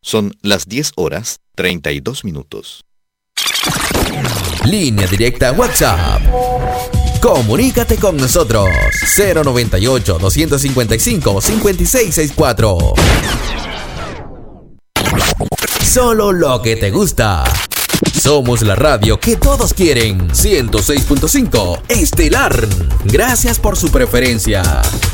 Son las 10:32. Línea directa WhatsApp. Comunícate con nosotros. 098-255-5664. Solo lo que te gusta. Somos la radio que todos quieren. 106.5 Estelar. Gracias por su preferencia.